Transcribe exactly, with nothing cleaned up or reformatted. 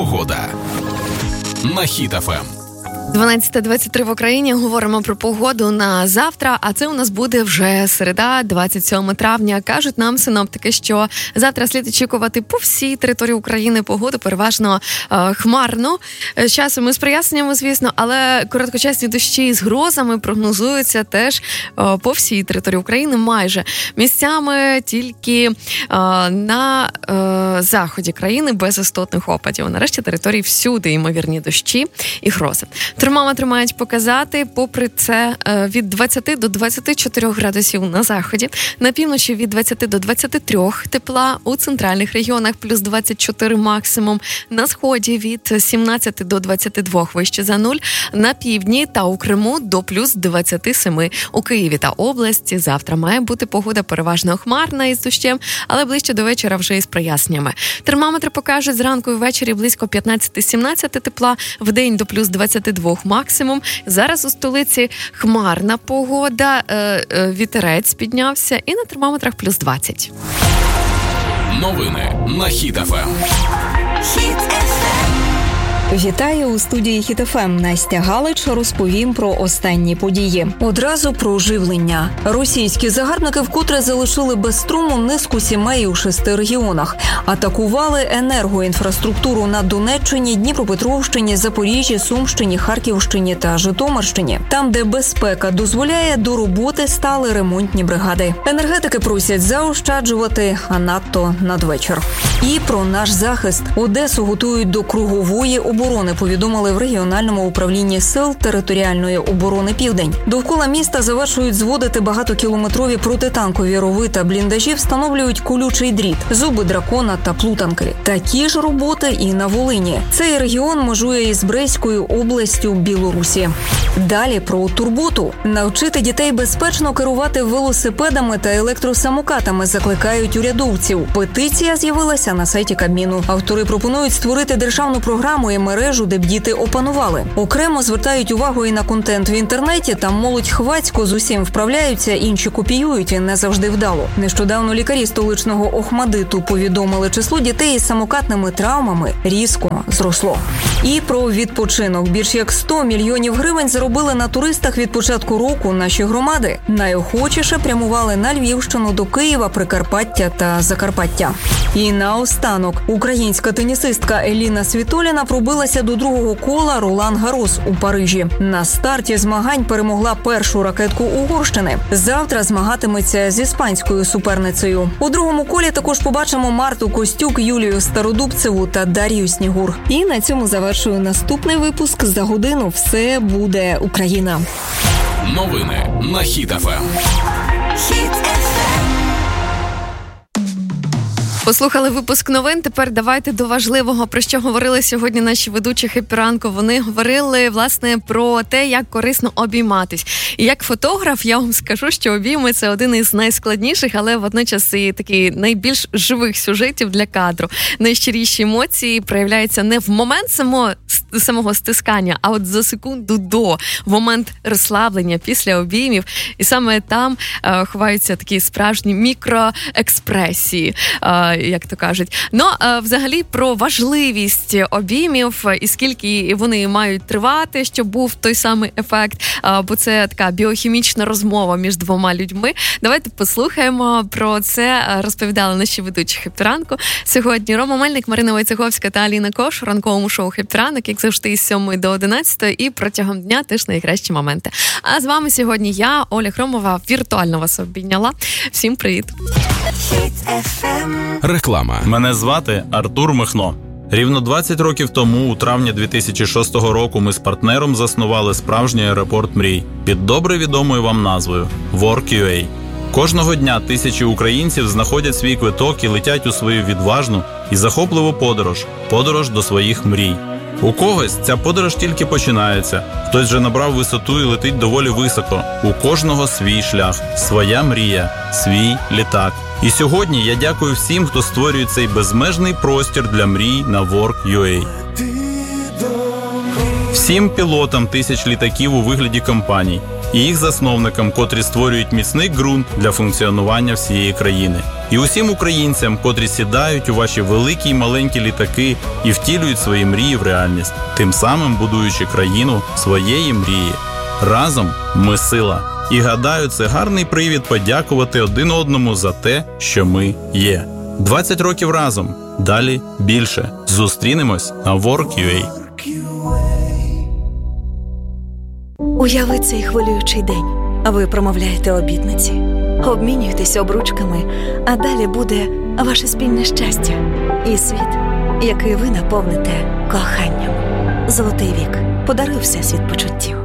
Погода на Хіт еф ем. дванадцята двадцять три в Україні. Говоримо про погоду на завтра, а це у нас буде вже середа, двадцять сьоме травня. Кажуть нам синоптики, що завтра слід очікувати по всій території України погоду переважно е, хмарно. З часом із проясненнями, звісно, але короткочасні дощі з грозами прогнозуються теж е, по всій території України майже. Місцями тільки е, на е, заході країни без істотних опадів. Нарешті території всюди ймовірні дощі і грози. Термометри мають показати, попри це, від двадцяти до двадцяти чотирьох градусів на заході, на півночі від двадцяти до двадцяти трьох тепла, у центральних регіонах плюс двадцять чотири максимум, на сході від сімнадцяти до двадцяти двох вище за нуль, на півдні та у Криму до плюс двадцяти семи. У Києві та області завтра має бути погода переважно хмарна із дощем, але ближче до вечора вже із проясненнями. Термометри покажуть зранку і ввечері близько п'ятнадцяти-сімнадцяти тепла, вдень до плюс двадцяти двох максимум. Зараз у столиці хмарна погода, е, е, вітерець піднявся і на термометрах плюс двадцять. Новини на Хіт еф ем. Хіт еф ем. Вітаю у студії Хіт еф ем. Настя Галич, розповім про останні події. Одразу про живлення. Російські загарбники вкотре залишили без струму низку сімей у шести регіонах. Атакували енергоінфраструктуру на Донеччині, Дніпропетровщині, Запоріжжі, Сумщині, Харківщині та Житомирщині. Там, де безпека дозволяє, до роботи стали ремонтні бригади. Енергетики просять заощаджувати, а надто надвечір. І про наш захист. Одесу готують до кругової оборони, повідомили в регіональному управлінні сил територіальної оборони «Південь». Довкола міста завершують зводити багатокілометрові протитанкові рови та бліндажі, встановлюють колючий дріт, зуби дракона та плутанки. Такі ж роботи і на Волині. Цей регіон межує із Брестською областю Білорусі. Далі про турботу. Навчити дітей безпечно керувати велосипедами та електросамокатами закликають урядовців. Петиція з'явилася на сайті Кабміну. Автори пропонують створити державну програму і мережу, де б діти опанували. Окремо звертають увагу і на контент в інтернеті. Там молодь хвацько з усім вправляються, інші копіюють і не завжди вдало. Нещодавно лікарі столичного Охмадиту повідомили, число дітей із самокатними травмами різко зросло. І про відпочинок. Більш як сто мільйонів гривень заробили на туристах від початку року наші громади. Найохочіше прямували на Львівщину, до Києва, Прикарпаття та Закарпаття. І наостанок. Українська тенісистка Еліна Світоліна пробилася до другого кола Ролан Гарос у Парижі. На старті змагань перемогла першу ракетку Угорщини. Завтра змагатиметься з іспанською суперницею. У другому колі також побачимо Марту Костюк, Юлію Стародубцеву та Дар'ю Снігур. І на цьому завершую наступний випуск. За годину все буде Україна. Новини на Хіт еф ем. Хіт еф ем. Послухали випуск новин, тепер давайте до важливого, про що говорили сьогодні наші ведучі Хеппі ранку. Вони говорили, власне, про те, як корисно обійматись. І як фотограф, я вам скажу, що обійми – це один із найскладніших, але водночас і такий найбільш живих сюжетів для кадру. Найщиріші емоції проявляються не в момент само, самого стискання, а от за секунду до, в момент розслаблення після обіймів. І саме там е, ховаються такі справжні мікроекспресії, е, як то кажуть. Ну, взагалі, про важливість обіймів і скільки вони мають тривати, щоб був той самий ефект, бо це така біохімічна розмова між двома людьми. Давайте послухаємо про це. Розповідали наші ведучі Хеппі ранку. Сьогодні Рома Мельник, Марина Войцеховська та Аліна Кош у ранковому шоу Хеппі ранок, як завжди, із сьомої до одинадцятої, і протягом дня теж найкращі моменти. А з вами сьогодні я, Оля Хромова, віртуально вас обійняла. Всім привіт! Реклама. Мене звати Артур Михно. Рівно двадцять років тому, у травні дві тисячі шостого року, ми з партнером заснували справжній аеропорт мрій під добре відомою вам назвою WorkUA. Кожного дня тисячі українців знаходять свій квиток і летять у свою відважну і захопливу подорож – подорож до своїх мрій. У когось ця подорож тільки починається, хтось вже набрав висоту і летить доволі високо. У кожного свій шлях, своя мрія, свій літак. І сьогодні я дякую всім, хто створює цей безмежний простір для мрій на WorkUA. Всім пілотам тисяч літаків у вигляді компаній, і їх засновникам, котрі створюють міцний ґрунт для функціонування всієї країни. І усім українцям, котрі сідають у ваші великі й маленькі літаки і втілюють свої мрії в реальність, тим самим будуючи країну своєї мрії. Разом ми сила. І гадаю, це гарний привід подякувати один одному за те, що ми є. двадцять років разом. Далі більше. Зустрінемось на Work.ua. Уяви цей хвилюючий день. Ви промовляєте обітниці, обмінюєтеся обручками, а далі буде ваше спільне щастя і світ, який ви наповните коханням. Золотий вік. Подаруй всесвіт почуттів.